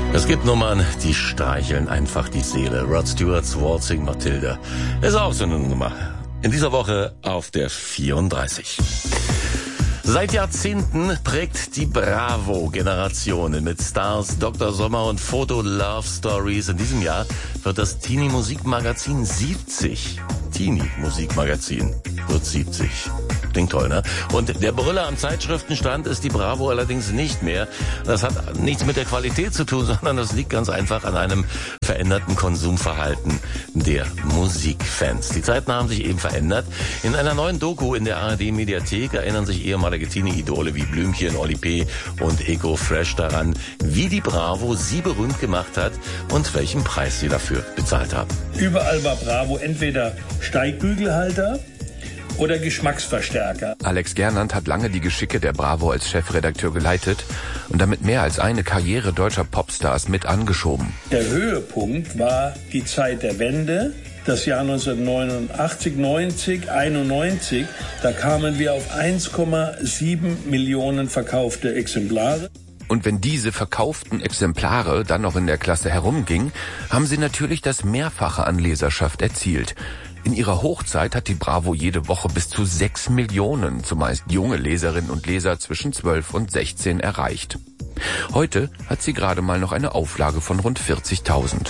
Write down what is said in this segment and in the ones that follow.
Es gibt Nummern, die streicheln einfach die Seele. Rod Stewart's Waltzing Matilda ist auch so eine Nummer. In dieser Woche auf der 34. Seit Jahrzehnten prägt die Bravo-Generationen mit Stars, Dr. Sommer und Foto-Love-Stories. In diesem Jahr wird das Teenie-Musikmagazin 70. Teenie-Musikmagazin wird 70. Klingt toll, ne? Und der Brüller am Zeitschriftenstand ist die Bravo allerdings nicht mehr. Das hat nichts mit der Qualität zu tun, sondern das liegt ganz einfach an einem veränderten Konsumverhalten der Musikfans. Die Zeiten haben sich eben verändert. In einer neuen Doku in der ARD-Mediathek erinnern sich ehemalige Teenie-Idole wie Blümchen, Oli P. und Ego Fresh daran, wie die Bravo sie berühmt gemacht hat und welchen Preis sie dafür bezahlt haben. Überall war Bravo entweder Steigbügelhalter oder Geschmacksverstärker. Alex Gernand hat lange die Geschicke der Bravo als Chefredakteur geleitet und damit mehr als eine Karriere deutscher Popstars mit angeschoben. Der Höhepunkt war die Zeit der Wende, das Jahr 1989, 90, 91. Da kamen wir auf 1,7 Millionen verkaufte Exemplare. Und wenn diese verkauften Exemplare dann noch in der Klasse herumgingen, haben sie natürlich das Mehrfache an Leserschaft erzielt. In ihrer Hochzeit hat die Bravo jede Woche bis zu 6 Millionen, zumeist junge Leserinnen und Leser zwischen 12 und 16 erreicht. Heute hat sie gerade mal noch eine Auflage von rund 40.000.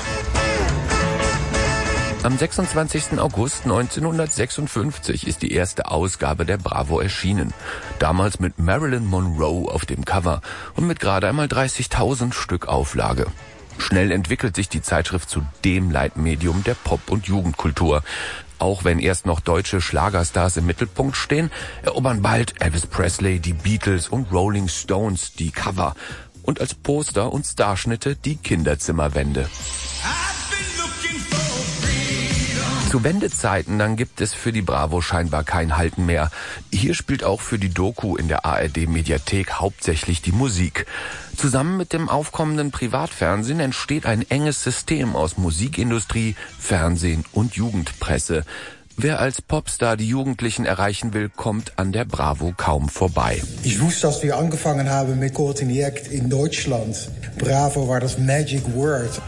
Am 26. August 1956 ist die erste Ausgabe der Bravo erschienen. Damals mit Marilyn Monroe auf dem Cover und mit gerade einmal 30.000 Stück Auflage. Schnell entwickelt sich die Zeitschrift zu dem Leitmedium der Pop- und Jugendkultur. Auch wenn erst noch deutsche Schlagerstars im Mittelpunkt stehen, erobern bald Elvis Presley, die Beatles und Rolling Stones die Cover. Und als Poster und Starschnitte die Kinderzimmerwände. Zu Wendezeiten, dann gibt es für die Bravo scheinbar kein Halten mehr. Hier spielt auch für die Doku in der ARD-Mediathek hauptsächlich die Musik. Zusammen mit dem aufkommenden Privatfernsehen entsteht ein enges System aus Musikindustrie, Fernsehen und Jugendpresse. Wer als Popstar die Jugendlichen erreichen will, kommt an der Bravo kaum vorbei. Ich wusste, als wir angefangen haben mit Courtney in Deutschland. Bravo war das Magic Word.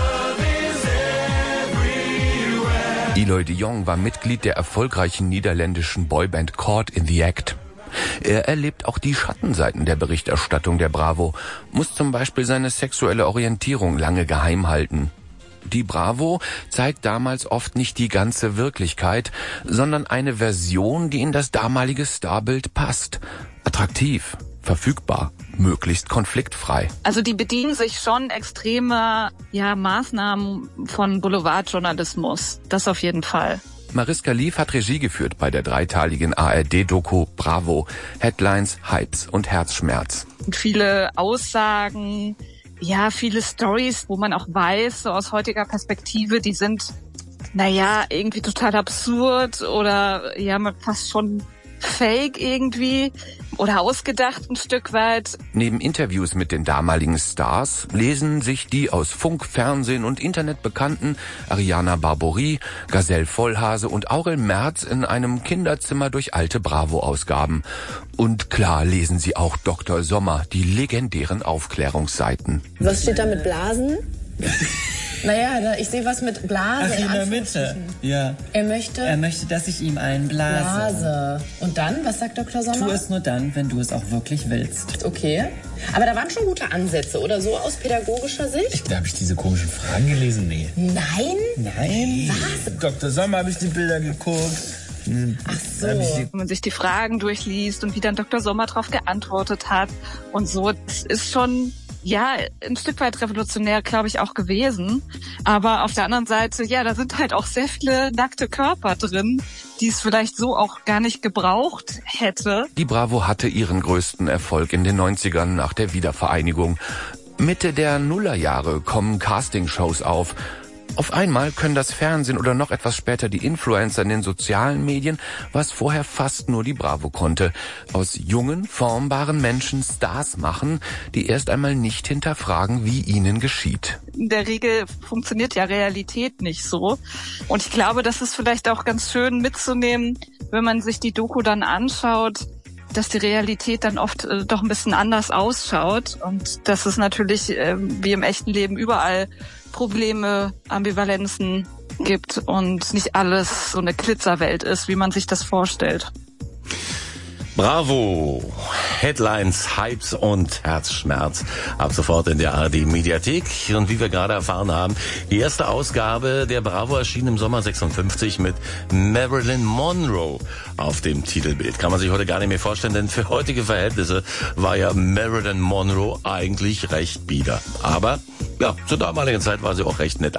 Eloy de Jong war Mitglied der erfolgreichen niederländischen Boyband Caught in the Act. Er erlebt auch die Schattenseiten der Berichterstattung der Bravo, muss zum Beispiel seine sexuelle Orientierung lange geheim halten. Die Bravo zeigt damals oft nicht die ganze Wirklichkeit, sondern eine Version, die in das damalige Starbild passt. Attraktiv, verfügbar, möglichst konfliktfrei. Also die bedienen sich schon extremer Maßnahmen von Boulevardjournalismus. Das auf jeden Fall. Mariska Lief hat Regie geführt bei der dreiteiligen ARD-Doku Bravo. Headlines, Hypes und Herzschmerz. Und viele Aussagen, viele Stories, wo man auch weiß, so aus heutiger Perspektive, die sind, irgendwie total absurd oder fast schon fake irgendwie oder ausgedacht ein Stück weit. Neben Interviews mit den damaligen Stars lesen sich die aus Funk, Fernsehen und Internet bekannten Ariana Barbouri, Gazelle Vollhase und Aurel Merz in einem Kinderzimmer durch alte Bravo-Ausgaben. Und klar lesen sie auch Dr. Sommer, die legendären Aufklärungsseiten. Was steht da mit Blasen? Ich sehe was mit Blase. Ach, in der Mitte. Ja. Er möchte, dass ich ihm einen blase. Und dann, was sagt Dr. Sommer? Tu es nur dann, wenn du es auch wirklich willst. Okay. Aber da waren schon gute Ansätze, oder so aus pädagogischer Sicht? Habe ich diese komischen Fragen gelesen? Nee. Nein? Nein. Was? Dr. Sommer habe ich die Bilder geguckt. Ach so. Wenn man sich die Fragen durchliest und wie dann Dr. Sommer darauf geantwortet hat und so, das ist schon ein Stück weit revolutionär, glaube ich, auch gewesen. Aber auf der anderen Seite, da sind halt auch sehr viele nackte Körper drin, die es vielleicht so auch gar nicht gebraucht hätte. Die Bravo hatte ihren größten Erfolg in den 90ern nach der Wiedervereinigung. Mitte der Nullerjahre kommen Castingshows auf. Auf einmal können das Fernsehen oder noch etwas später die Influencer in den sozialen Medien, was vorher fast nur die Bravo konnte, aus jungen, formbaren Menschen Stars machen, die erst einmal nicht hinterfragen, wie ihnen geschieht. In der Regel funktioniert Realität nicht so. Und ich glaube, das ist vielleicht auch ganz schön mitzunehmen, wenn man sich die Doku dann anschaut, dass die Realität dann oft doch ein bisschen anders ausschaut und dass es natürlich wie im echten Leben überall Probleme, Ambivalenzen gibt und nicht alles so eine Glitzerwelt ist, wie man sich das vorstellt. Bravo! Headlines, Hypes und Herzschmerz. Ab sofort in der ARD-Mediathek. Und wie wir gerade erfahren haben, die erste Ausgabe der Bravo erschien im Sommer 56 mit Marilyn Monroe auf dem Titelbild. Kann man sich heute gar nicht mehr vorstellen, denn für heutige Verhältnisse war ja Marilyn Monroe eigentlich recht bieder. Aber ja, zur damaligen Zeit war sie auch recht nett